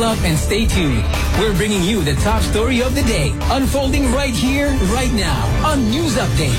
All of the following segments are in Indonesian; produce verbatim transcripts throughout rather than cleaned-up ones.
up and stay tuned. We're bringing you the top story of the day, unfolding right here, right now, on News Update.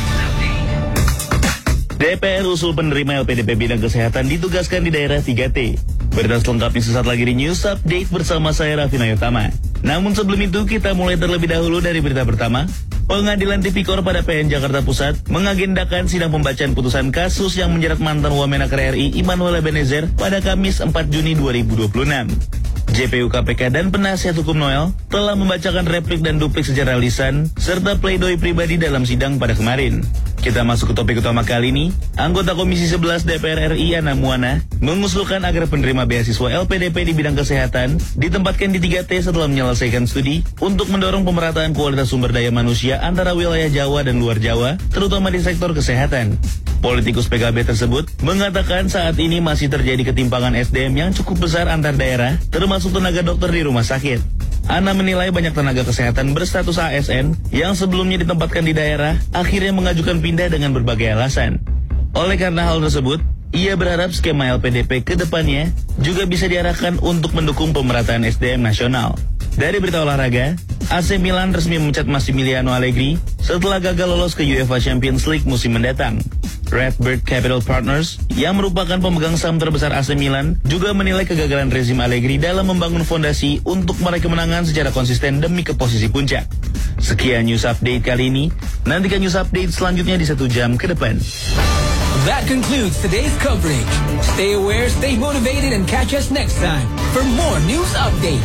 D P R usul penerima L P D P bidang kesehatan ditugaskan di daerah tiga T. Berita selengkapnya sesaat lagi di News Update bersama saya Raffi Nayotama. Namun sebelum itu kita mulai terlebih dahulu dari berita pertama. Pengadilan Tipikor pada P N Jakarta Pusat mengagendakan sidang pembacaan putusan kasus yang menjerat mantan Wamenakar R I Immanuel Ebenezer pada Kamis empat Juni dua ribu dua puluh enam. J P U K P K dan penasihat hukum Noel telah membacakan replik dan duplik secara lisan serta pledoi pribadi dalam sidang pada kemarin. Kita masuk ke topik utama kali ini. Anggota Komisi sebelas D P R R I Yana Muana mengusulkan agar penerima beasiswa L P D P di bidang kesehatan ditempatkan di tiga T setelah menyelesaikan studi untuk mendorong pemerataan kualitas sumber daya manusia antara wilayah Jawa dan luar Jawa, terutama di sektor kesehatan. Politikus P K B tersebut mengatakan saat ini masih terjadi ketimpangan S D M yang cukup besar antar daerah, termasuk tenaga dokter di rumah sakit. Ana menilai banyak tenaga kesehatan berstatus A S N yang sebelumnya ditempatkan di daerah akhirnya mengajukan pindah dengan berbagai alasan. Oleh karena hal tersebut, ia berharap skema L P D P ke depannya juga bisa diarahkan untuk mendukung pemerataan S D M nasional. Dari berita olahraga, A C Milan resmi memecat Massimiliano Allegri setelah gagal lolos ke UEFA Champions League musim mendatang. Redbird Capital Partners yang merupakan pemegang saham terbesar A C Milan juga menilai kegagalan rezim Allegri dalam membangun fondasi untuk meraih kemenangan secara konsisten demi ke posisi puncak. Sekian News Update kali ini. Nantikan News Update selanjutnya di satu jam ke depan. That concludes today's coverage. Stay aware, stay motivated, and catch us next time for more News Update.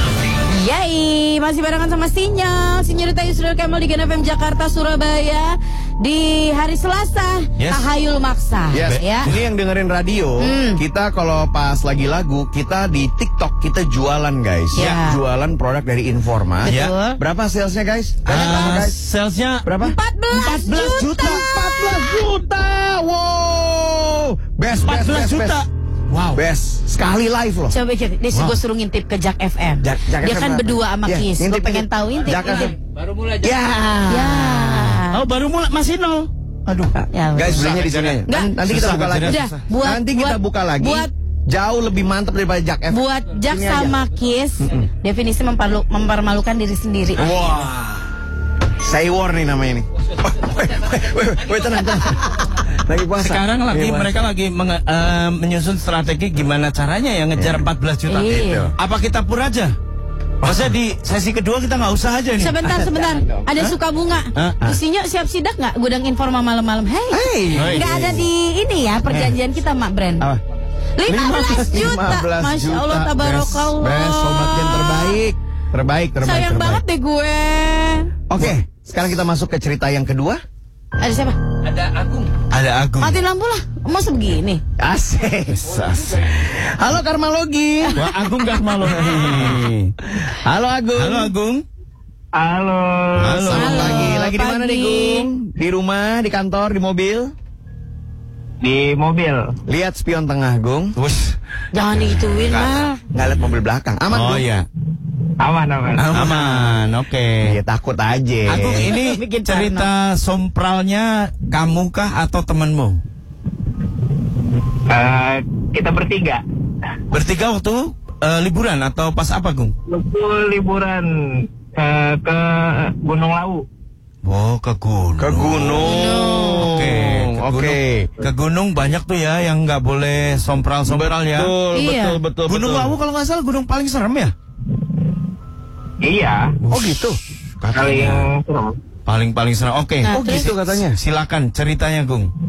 Yay, masih barengan sama Sinyal Sinyorita Yusril Kemal di Gen F M Jakarta, Surabaya di hari Selasa. Yes. Tahayul Maksa. Yes. Ya. Ini yang dengerin radio, hmm. kita kalau pas lagi lagu, kita di TikTok kita jualan guys. Ya. Jualan produk dari Informa. Betul. Berapa salesnya guys? Banyak uh, berapa guys? Salesnya berapa? empat belas juta. empat belas juta. Wow. Best, best, best, juta. best. Wow. Best. Sekali live loh. Coba coba, deh wow. Gue suruh ngintip ke Jak F M. Jak, Jak Dia F M kan berapa? berdua sama Ya, Kis. Gue pengen tahu intip. Jak F M. Baru mulai. Ya. Ya. Oh, baru mulai masih nol. Aduh. Ya, guys, belinya di sini aja. Nggak, Nanti kita susah, buka lagi. Udah, buat, Nanti kita buat, buka lagi. Buat, jauh lebih mantap daripada Jak F M. Buat Jak Sini sama aja. Kis, mm-mm. definisi memperlu, mempermalukan diri sendiri. Wah. Say war nih namanya ini. Wait, wait, wait, wait, tenang, tenang. Lagi puasa. Sekarang lagi Lagi mereka lagi menge, uh, menyusun strategi gimana caranya ya ngejar yeah. empat belas juta. Iya. Gitu. Apa kita pur aja? Maksudnya di sesi kedua kita nggak usah aja nih. Sebentar, sebentar. Ada Hah? suka bunga. Hah? Isinya siap sidak nggak? Gudang Informa malam-malam. Hey, Hey. nggak ada di ini ya perjanjian kita, Mak Brand. Apa? lima belas juta. lima belas Masya juta. Allah, tabarakallah. Best, best, sobat yang terbaik. Terbaik, terbaik, Sayang terbaik. banget deh gue. Oke, sekarang kita masuk ke cerita yang kedua. Ada siapa? Ada Agung. Ada Agung. Matiin lampu lah. Masa begini? Asik. Asik. Halo Karmalogi. Wah, Agung gak malu. Halo Agung. Halo Agung. Halo. Halo. Selamat Halo, pagi. Lagi di mana pagi. nih Gung? Di rumah, di kantor, di mobil? Di mobil. Lihat spion tengah Gung. Wush. Jangan digituin lah. Nggak lihat mobil belakang. Aman Oh Gung? iya. Aman, aman. Aman. Oke. Iya takut aja. Agung, ini Bikin cerita sompralnya kamu kah atau temanmu? Uh, kita bertiga. Bertiga waktu uh, liburan atau pas apa, Gung? Waktu liburan uh, ke Gunung Lawu. Oh, ke gunung. Ke gunung. Oke, ke Oke. gunung. Ke gunung banyak tuh ya yang nggak boleh sompral-sompral ya. Betul, Iya. betul, betul, Gunung betul. Lawu kalau nggak salah gunung paling serem ya? Iya. Oh gitu. Paling serem. Paling paling serem. Oke. Nah, Oh gitu katanya. Silakan ceritanya, Gung.